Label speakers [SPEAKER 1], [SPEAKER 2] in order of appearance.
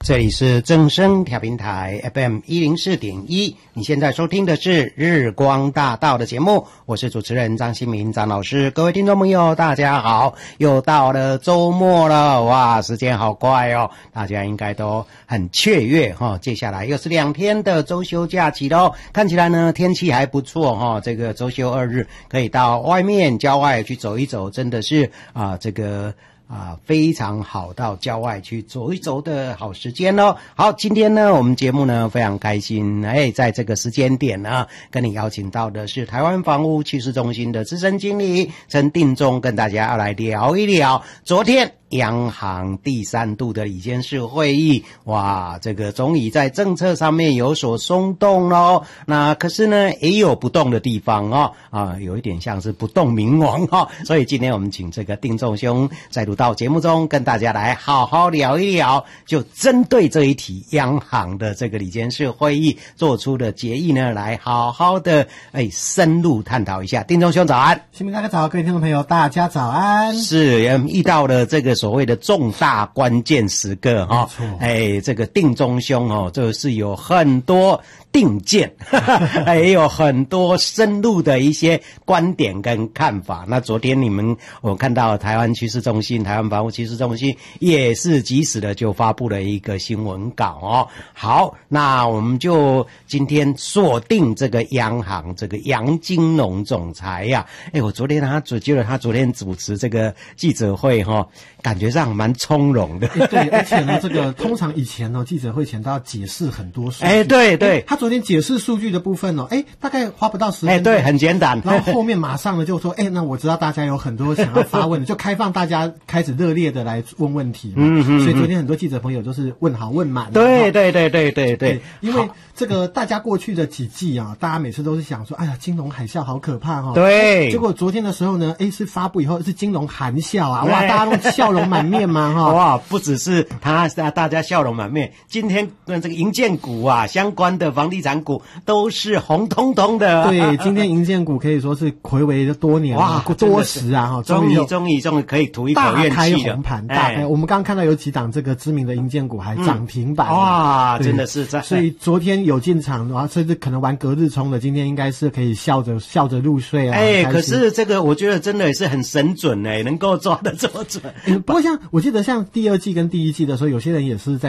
[SPEAKER 1] 这里是正声调频台 FM104.1，你现在收听的是日光大道的节目，我是主持人张新民张老师。各位听众朋友大家好，又到了周末了，哇，时间好快哦，大家应该都很雀跃接下来又是2天的周休假期咯，看起来呢天气还不错这个周休2日可以到外面郊外去走一走，真的是非常好，到郊外去走一走的好时间咯。好，今天呢我们节目呢非常开心，在这个时间点呢跟你邀请到的是台湾房屋趋势中心的资深经理陈定中，跟大家要来聊一聊昨天央行第3度的理监事会议，哇，这个终于在政策上面有所松动咯。那可是呢也有不动的地方有一点像是不动明王所以今天我们请这个定中兄再度到节目中跟大家来好好聊一聊，就针对这一题央行的这个理监事会议做出的决议呢，来好好的深入探讨一下。定中兄早安。
[SPEAKER 2] 新民大家早，各位听众朋友大家早安。
[SPEAKER 1] 是遇到了这个所谓的重大关键时刻这个定中兄就是有很多定见也有很多深入的一些观点跟看法。那昨天我看到台湾趋势中心台湾房屋趋势中心也是及时的就发布了一个新闻稿好，那我们就今天锁定这个央行这个杨金龙总裁我觉得他昨天主持这个记者会感觉上蛮从容的
[SPEAKER 2] 对，而且呢这个通常以前记者会前都要解释很多数据
[SPEAKER 1] 对
[SPEAKER 2] 他昨天解释数据的部分大概花不到10分钟
[SPEAKER 1] 对，很简单，
[SPEAKER 2] 然后后面马上呢就说那我知道大家有很多想要发问的就开放大家开始热烈的来问问题所以昨天很多记者朋友就是问好问满
[SPEAKER 1] 对，
[SPEAKER 2] 因为这个大家过去的几季大家每次都是想说哎呀金融海啸好可怕
[SPEAKER 1] 对，
[SPEAKER 2] 结果昨天的时候呢是发布以后是金融含笑哇大家都笑容满面嘛
[SPEAKER 1] 哇，不只是大家笑容满面，今天这个营建股相关的房地产股都是红彤彤的
[SPEAKER 2] 对，今天营建股可以说是睽违多年
[SPEAKER 1] 哇
[SPEAKER 2] 多时
[SPEAKER 1] 终于可以吐一口怨气了，
[SPEAKER 2] 大开红盘大开我们刚刚看到有几档这个知名的营建股还涨停板
[SPEAKER 1] 哇，真的是
[SPEAKER 2] 所以昨天有进场甚至可能玩隔日冲的，今天应该是可以笑着入睡
[SPEAKER 1] 可是这个我觉得真的也是很神准能够抓得这么准
[SPEAKER 2] 不过我记得像第2季跟第1季的时候，有些人也是在